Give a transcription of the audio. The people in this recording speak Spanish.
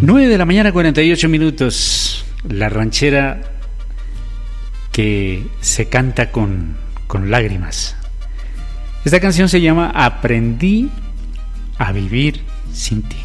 9 de la mañana, 48 minutos. La ranchera que se canta con lágrimas. Esta canción se llama Aprendí a vivir sin ti.